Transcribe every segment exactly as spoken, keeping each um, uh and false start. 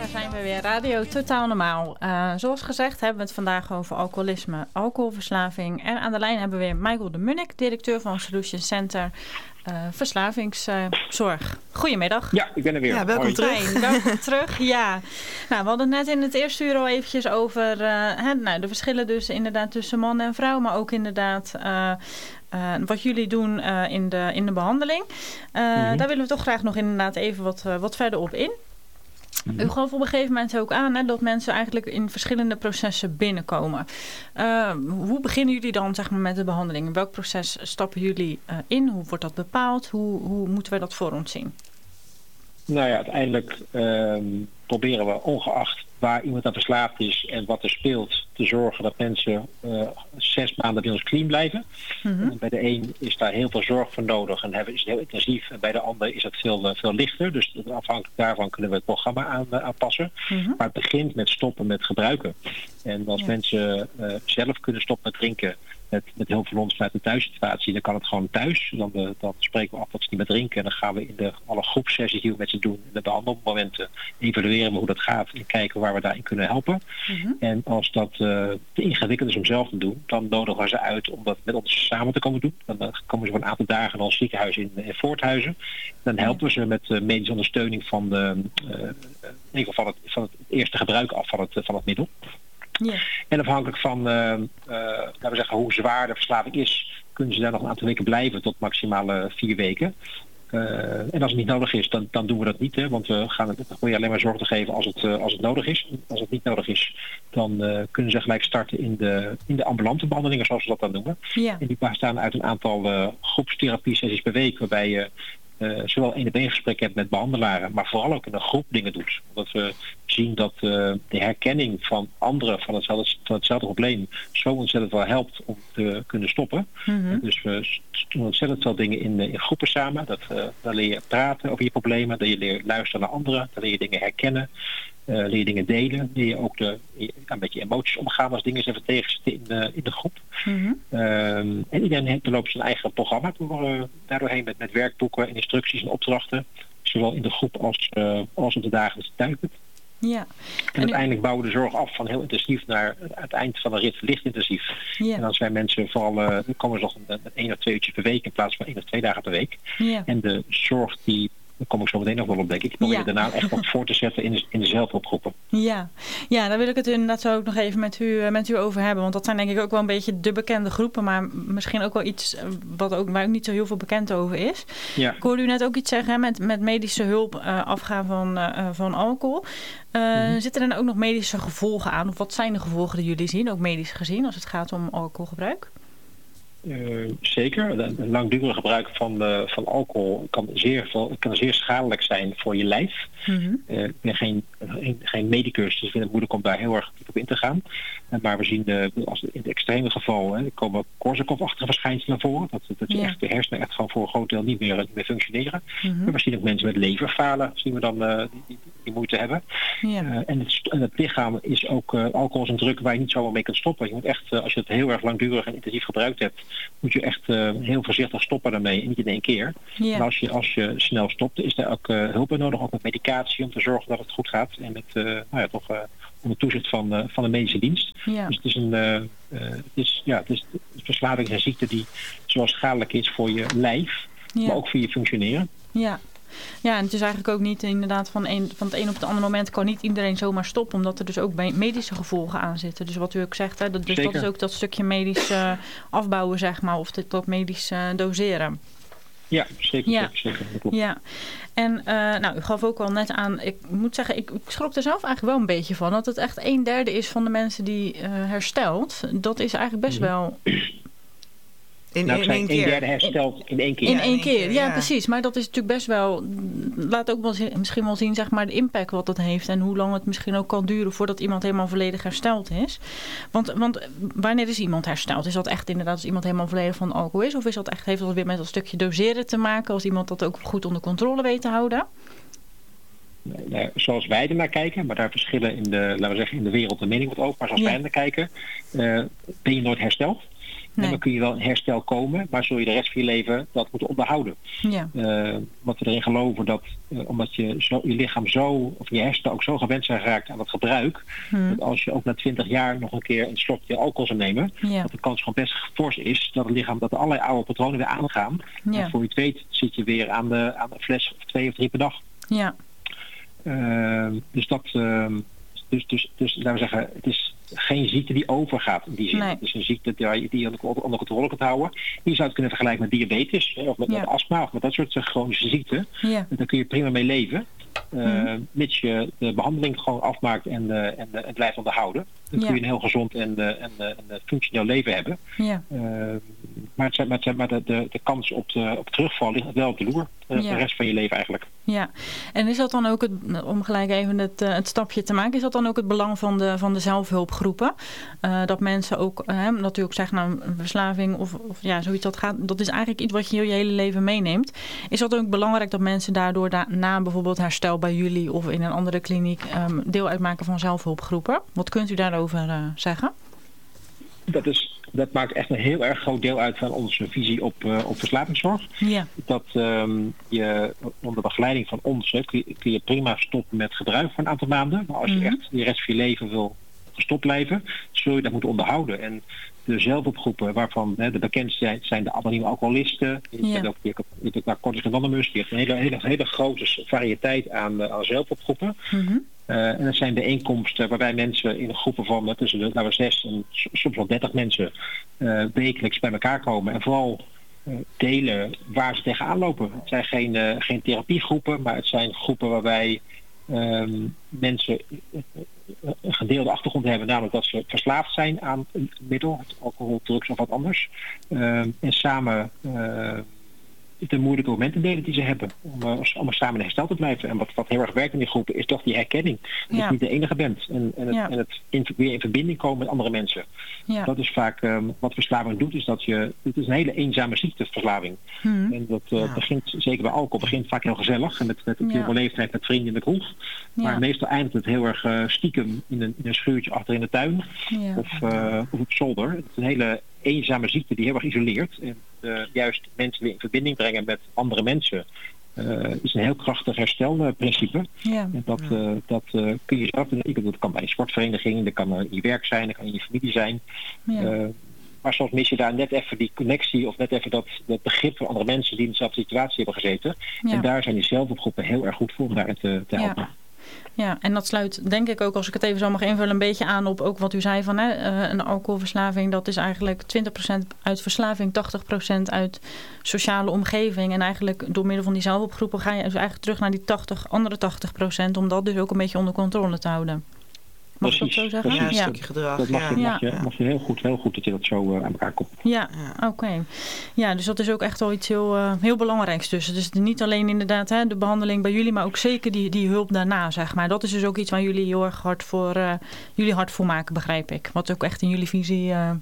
zijn we weer. Radio Totaal Normaal. Uh, zoals gezegd hebben we het vandaag over alcoholisme, alcoholverslaving. En aan de lijn hebben we weer Michael de Munnik, directeur van Solution Center uh, Verslavingszorg. Uh, Goedemiddag. Ja, ik ben er weer. Ja, welkom Hoi. terug. Fijn, welkom terug. Ja, nou, we hadden het net in het eerste uur al eventjes over uh, hè, nou, de verschillen dus inderdaad tussen man en vrouw. Maar ook inderdaad uh, uh, wat jullie doen uh, in, de, in de behandeling. Uh, mm-hmm. Daar willen we toch graag nog inderdaad even wat, uh, wat verder op in. U gaf op een gegeven moment ook aan hè, dat mensen eigenlijk in verschillende processen binnenkomen. Uh, hoe beginnen jullie dan zeg maar, met de behandeling? In welk proces stappen jullie uh, in? Hoe wordt dat bepaald? Hoe, hoe moeten wij dat voor ons zien? Nou ja, uiteindelijk uh, proberen we ongeacht waar iemand aan verslaafd is en wat er speelt, te zorgen dat mensen uh, zes maanden bij ons clean blijven. Mm-hmm. Bij de een is daar heel veel zorg voor nodig en hebben, is het heel intensief. En bij de ander is het veel, uh, veel lichter. Dus afhankelijk daarvan kunnen we het programma aan, uh, aanpassen. Mm-hmm. Maar het begint met stoppen met gebruiken. En als ja. mensen uh, zelf kunnen stoppen met drinken, Met, met hulp van ons vanuit de thuissituatie, dan kan het gewoon thuis. Dan, uh, dan spreken we af dat ze niet meer drinken. En dan gaan we in de alle groepsessies die we met ze doen, in de behandelmomenten, evalueren we hoe dat gaat en kijken waar we daarin kunnen helpen. Mm-hmm. En als dat uh, te ingewikkeld is om zelf te doen, dan nodigen we ze uit om dat met ons samen te komen doen. Dan uh, komen ze voor een aantal dagen naar ons ziekenhuis in, in Voorthuizen. Dan helpen we ze met uh, medische ondersteuning van, de, uh, in ieder geval van, het, van het eerste gebruik af van het, van het middel. Yeah. En afhankelijk van uh, uh, laten we zeggen, hoe zwaar de verslaving is, kunnen ze daar nog een aantal weken blijven tot maximaal uh, vier weken. Uh, en als het niet nodig is, dan, dan doen we dat niet. Hè, want we gaan het we alleen maar zorg te geven als het, uh, als het nodig is. Als het niet nodig is, dan uh, kunnen ze gelijk starten in de, in de ambulante behandelingen, zoals we dat dan noemen. Yeah. En die bestaan uit een aantal uh, groepstherapie-sessies per week, waarbij je Uh, zowel één op één gesprek hebt met behandelaren, maar vooral ook in een groep dingen doet. Omdat we zien dat uh, de herkenning van anderen van hetzelfde, van hetzelfde probleem zo ontzettend wel helpt om te kunnen stoppen. Mm-hmm. Dus we doen ontzettend veel dingen in, in groepen samen. Dat, uh, dan leer je praten over je problemen, dan leer je luisteren naar anderen, dan leer je dingen herkennen. Uh, leer je dingen delen, leer je ook de, een beetje emoties omgaan als dingen even tegenzitten in de, in de groep. Mm-hmm. Uh, en iedereen heeft dan loopt zijn eigen programma door, uh, daardoorheen met, met werkboeken en instructies en opdrachten. Zowel in de groep als, uh, als op de dagelijkse thuisbed. Ja. En, en uiteindelijk bouwen we de zorg af van heel intensief naar het eind van de rit licht intensief. Ja. En als wij mensen vooral, uh, dan komen ze nog met één of twee uurtjes per week in plaats van één of twee dagen per week. Ja. En de zorg die Daar kom ik zo meteen nog wel op, denk ik. Ik probeer ja. daarna echt nog voor te zetten in, de, in dezelfde opgroepen. Ja. ja, daar wil ik het inderdaad zo ook nog even met u, met u over hebben. Want dat zijn denk ik ook wel een beetje de bekende groepen. Maar misschien ook wel iets wat ook, waar ook niet zo heel veel bekend over is. Ja. Ik hoorde u net ook iets zeggen hè, met, met medische hulp uh, afgaan van, uh, van alcohol. Uh, mm-hmm. Zitten er dan ook nog medische gevolgen aan? Of wat zijn de gevolgen die jullie zien, ook medisch gezien, als het gaat om alcoholgebruik? Uh, zeker. Een langdurig gebruik van, uh, van alcohol kan zeer, kan zeer schadelijk zijn voor je lijf. Mm-hmm. Uh, ik ben geen, geen, geen medicus, dus ik vind het moeilijk om daar heel erg diep op in te gaan. Uh, maar we zien uh, als in het extreme geval hè, komen Korsakoff-achtige verschijnselen voor. Dat, dat ja. echt, de hersenen echt gewoon voor een groot deel niet meer, niet meer functioneren. Mm-hmm. Maar we zien ook mensen met leverfalen zien we dan uh, die, die moeite hebben. Ja. Uh, en, het, en het lichaam is ook uh, alcohol is een druk waar je niet zomaar mee kunt stoppen. Je moet echt, uh, als je het heel erg langdurig en intensief gebruikt hebt, moet je echt uh, heel voorzichtig stoppen daarmee en niet in één keer. Ja. En als je, als je snel stopt, is er ook uh, hulp bij nodig, ook met medicatie om te zorgen dat het goed gaat. En met uh, nou ja, toch uh, onder toezicht van, uh, van de medische dienst. Ja. Dus het is een uh, uh, het is, ja, het is, het is verslaving is een ziekte die zowel schadelijk is voor je lijf, ja. maar ook voor je functioneren. Ja. Ja, en het is eigenlijk ook niet inderdaad van, een, van het een op het andere moment kan niet iedereen zomaar stoppen, omdat er dus ook medische gevolgen aan zitten. Dus wat u ook zegt, hè, dat, dus dat is ook dat stukje medisch uh, afbouwen, zeg maar, of dit, dat medisch uh, doseren. Ja, zeker. Ja. zeker, zeker. Ja. En uh, nou, u gaf ook al net aan, ik moet zeggen, ik, ik schrok er zelf eigenlijk wel een beetje van, dat het echt een derde is van de mensen die uh, herstelt. Dat is eigenlijk best wel... In, nou, in één keer. Een derde herstelt in één keer. In één keer, ja, ja precies. Maar dat is natuurlijk best wel... Laat ook wel misschien wel zien, zeg maar, de impact wat dat heeft. En hoe lang het misschien ook kan duren voordat iemand helemaal volledig hersteld is. Want, want wanneer is iemand hersteld? Is dat echt inderdaad als iemand helemaal volledig van alcohol is? Of is dat echt, heeft dat weer met dat stukje doseren te maken? Als iemand dat ook goed onder controle weet te houden? Nou, zoals wij er naar kijken, maar daar verschillen in de, laten we zeggen, in de wereld de mening wat over. Maar zoals ja. wij er naar kijken, uh, ben je nooit hersteld. Nee. En dan kun je wel in herstel komen, maar zul je de rest van je leven dat moeten onderhouden. Ja. Uh, wat we erin geloven dat uh, omdat je, zo, je lichaam zo, of je hersenen ook zo gewend zijn geraakt aan het gebruik, hmm. dat als je ook na twintig jaar nog een keer een slokje alcohol zou nemen, ja. dat de kans gewoon best fors is dat het lichaam, dat er allerlei oude patronen weer aangaan. Ja. En voor je het weet zit je weer aan de, aan de fles of twee of drie per dag. Ja. Uh, dus dat, uh, dus, dus, dus laten we zeggen, het is geen ziekte die overgaat in die zin. Nee. Het is een ziekte die, die je onder controle kunt houden. Je zou het kunnen vergelijken met diabetes, of met, ja. met astma, of met dat soort chronische ziekten. Ja. Daar kun je prima mee leven. Uh, mm. Mits je de behandeling gewoon afmaakt en, uh, en, uh, en blijft onderhouden. Dan ja. kun je een heel gezond en, uh, en, uh, en functioneel leven hebben. Ja. Uh, maar het zijn, maar, het zijn, maar de, de, de kans op, de, op terugval ligt wel op de loer. Uh, ja. De rest van je leven eigenlijk. Ja, en is dat dan ook, het, om gelijk even het, uh, het stapje te maken, is dat dan ook het belang van de, van de zelfhulpgroepen? Uh, dat mensen ook, uh, dat u ook zegt, nou, een verslaving of, of ja, zoiets, dat gaat, dat is eigenlijk iets wat je je hele leven meeneemt. Is dat ook belangrijk dat mensen daardoor da- na bijvoorbeeld herstel bij jullie of in een andere kliniek um, deel uitmaken van zelfhulpgroepen? Wat kunt u daarover uh, zeggen? Dat is... Dat maakt echt een heel erg groot deel uit van onze visie op, uh, op verslavingszorg. Ja. Dat um, je onder begeleiding van ons hè, kun, je, kun je prima stoppen met gebruik voor een aantal maanden. Maar als je mm-hmm. echt de rest van je leven wil gestopt blijven, zul je dat moeten onderhouden. En de zelfhulpgroepen waarvan hè, de bekendste zijn, zijn de anonieme alcoholisten. Je ja. hebt ook, je hebt ook Narcotics Anonymous. Je hebt een hele, hele, hele grote variëteit aan, aan zelfhulpgroepen. Mm-hmm. Uh, en dat zijn bijeenkomsten waarbij mensen in groepen van tussen de nou, zes en soms wel dertig mensen uh, wekelijks bij elkaar komen. En vooral uh, delen waar ze tegenaan lopen. Het zijn geen, uh, geen therapiegroepen, maar het zijn groepen waarbij um, mensen een gedeelde achtergrond hebben. Namelijk dat ze verslaafd zijn aan een middel, alcohol, drugs of wat anders. Uh, en samen... Uh, de moeilijke momenten delen die ze hebben. Om, uh, om er samen in herstel te blijven. En wat, wat heel erg werkt in die groepen is toch die herkenning. Dat ja. je niet de enige bent. En, en het, ja. en het in, weer in verbinding komen met andere mensen. Ja. Dat is vaak um, wat verslaving doet. Is dat je, het is een hele eenzame ziekte, verslaving. Hmm. En dat uh, ja. begint, zeker bij alcohol, begint vaak heel gezellig. En met, met op ja. jonge leeftijd met vrienden in de kroeg. Ja. Maar meestal eindigt het heel erg uh, stiekem in een, in een schuurtje achter in de tuin. Ja. Of, uh, of op zolder. Het is een hele eenzame ziekte die heel erg isoleert. En uh, juist mensen weer in verbinding brengen met andere mensen uh, is een heel krachtig herstelprincipe. Ja. En dat, uh, dat uh, kun je zelf doen. Dat kan bij een sportvereniging, dat kan in je werk zijn, dat kan in je familie zijn. Ja. Uh, maar soms mis je daar net even die connectie of net even dat, dat begrip van andere mensen die in dezelfde situatie hebben gezeten. Ja. En daar zijn die zelfhulpgroepen heel erg goed voor om daarin te, te helpen. Ja. Ja, en dat sluit denk ik ook, als ik het even zo mag invullen, een beetje aan op ook wat u zei van hè, een alcoholverslaving. Dat is eigenlijk twintig procent uit verslaving, tachtig procent uit sociale omgeving. En eigenlijk door middel van die zelfhulpgroepen ga je dus eigenlijk terug naar die tachtig, andere tachtig procent, om dat dus ook een beetje onder controle te houden. Mag precies, ik dat zo zeggen? Ja, een ja. stukje gedrag. Dat mag, ja. je, mag, je, mag je heel goed, heel goed dat je dat zo uh, aan elkaar komt. Ja, ja. oké. Okay. Ja, dus dat is ook echt wel iets heel, uh, heel belangrijks tussen. Dus niet alleen inderdaad hè, de behandeling bij jullie, maar ook zeker die, die hulp daarna, zeg maar. Dat is dus ook iets waar jullie heel erg hard voor, uh, jullie hard voor maken, begrijp ik. Wat ook echt in jullie visie uh,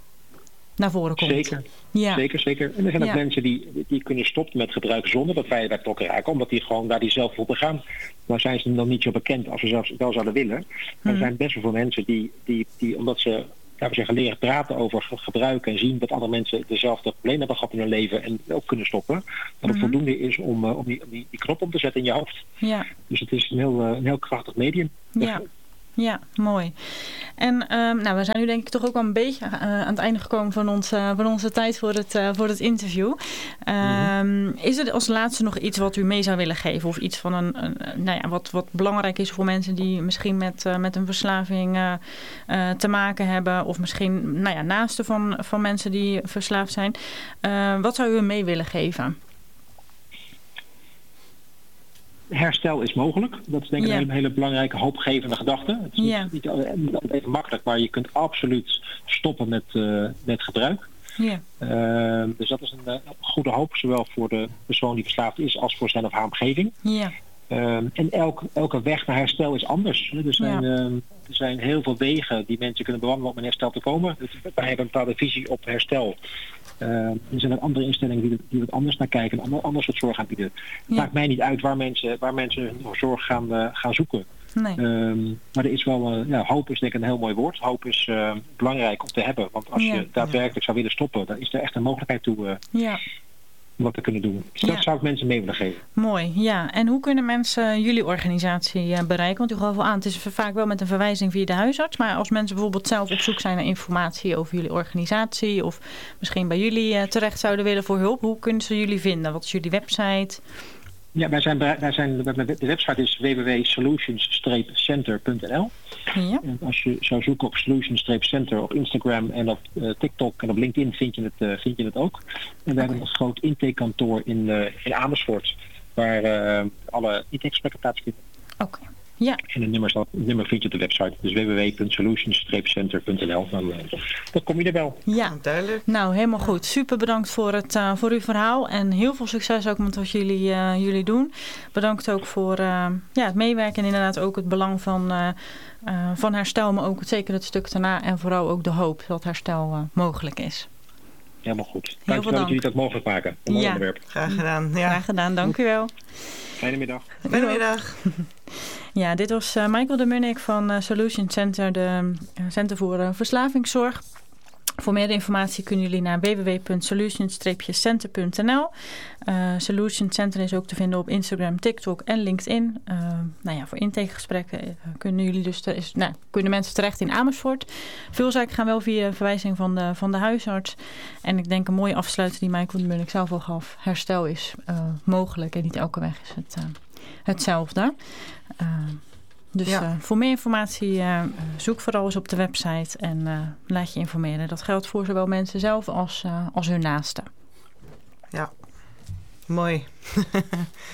naar voren komt. Zeker. Ja. Zeker, zeker. En er zijn ook ja. mensen die, die kunnen stoppen met gebruik zonder dat wij bij betrokken raken. Omdat die gewoon daar die zelf voor gaan. Maar zijn ze dan niet zo bekend als ze zelfs wel zouden willen. Maar hmm. er zijn best wel veel mensen die, die, die omdat ze laten we zeggen, leren praten over gebruik en zien dat andere mensen dezelfde problemen hebben gehad in hun leven en ook kunnen stoppen. Dat het hmm. voldoende is om, uh, om, die, om die, die knop om te zetten in je hoofd. Ja. Dus het is een heel, uh, een heel krachtig medium. Ja. Ja, mooi. En um, nou, we zijn nu denk ik toch ook wel een beetje uh, aan het einde gekomen van, ons, uh, van onze tijd voor het, uh, voor het interview. Um, mm-hmm. Is er als laatste nog iets wat u mee zou willen geven? Of iets van een, een nou ja, wat, wat belangrijk is voor mensen die misschien met, uh, met een verslaving uh, uh, te maken hebben? Of misschien nou ja, naasten van, van mensen die verslaafd zijn. Uh, wat zou u mee willen geven? Herstel is mogelijk. Dat is denk ik ja. een hele, hele belangrijke hoopgevende gedachte. Het is ja. niet, niet altijd even makkelijk, maar je kunt absoluut stoppen met, uh, met gebruik. Ja. Uh, dus dat is een uh, goede hoop, zowel voor de persoon die verslaafd is als voor zijn of haar omgeving. Ja. Uh, en elk, elke weg naar herstel is anders. Er zijn, ja. uh, er zijn heel veel wegen die mensen kunnen bewandelen om in herstel te komen. Dus wij hebben een bepaalde visie op herstel. Uh, er zijn ook andere instellingen die, die wat anders naar kijken en ander, ander soort zorg aanbieden. Het ja. maakt mij niet uit waar mensen, waar mensen hun zorg gaan, uh, gaan zoeken. Nee. Um, maar er is wel, uh, ja, hoop is denk ik een heel mooi woord. Hoop is uh, belangrijk om te hebben. Want als ja. je daadwerkelijk ja. zou willen stoppen, dan is er echt een mogelijkheid toe uh, ja. om wat te kunnen doen. Dus ja. dat zou ik mensen mee willen geven. Mooi, ja. En hoe kunnen mensen jullie organisatie uh, bereiken? Want u gaf wel aan, het is vaak wel met een verwijzing via de huisarts. Maar als mensen bijvoorbeeld zelf op zoek zijn naar informatie over jullie organisatie, of misschien bij jullie uh, terecht zouden willen voor hulp, hoe kunnen ze jullie vinden? Wat is jullie website? Ja, wij zijn, wij zijn, de website is w w w punt solutions center punt n l. Ja. En als je zou zoeken op Solutions-Center op Instagram en op uh, TikTok en op LinkedIn vind je het, uh, vind je het ook. En we okay. hebben een groot intakekantoor in, uh, in Amersfoort, waar uh, alle intakegesprekken plaatsvinden. Oké. Okay. Ja. En het nummer, het nummer vind je op de website. Dus w w w punt solutions center punt n l. Dan, uh, dan kom je er wel. Ja, duidelijk. Nou, helemaal goed. Super bedankt voor, het, uh, voor uw verhaal. En heel veel succes ook met wat jullie, uh, jullie doen. Bedankt ook voor uh, ja, het meewerken. En inderdaad ook het belang van, uh, uh, van herstel. Maar ook zeker het stuk daarna. En vooral ook de hoop dat herstel uh, mogelijk is. Helemaal goed. Dank u wel dat jullie dat mogelijk maken. Een mooi ja. onderwerp. Graag gedaan. Ja. Graag gedaan. Dank u wel. Fijne middag. Fijne middag. Ja, dit was uh, Michael de Munnik van uh, Solution Center, de uh, Center voor uh, Verslavingszorg. Voor meer informatie kunnen jullie naar w w w punt solutions center punt n l. Uh, Solution Center is ook te vinden op Instagram, TikTok en LinkedIn. Uh, nou ja, voor intakegesprekken uh, kunnen jullie dus te, is, nou, kunnen mensen terecht in Amersfoort. Veel zaken gaan wel via verwijzing van de, van de huisarts. En ik denk een mooie afsluiter die Michael de Munnik zelf al gaf. Herstel is uh, mogelijk en niet elke weg is het, uh, hetzelfde. Uh, Dus ja. uh, voor meer informatie uh, zoek vooral eens op de website en uh, laat je informeren. Dat geldt voor zowel mensen zelf als, uh, als hun naasten. Ja, mooi.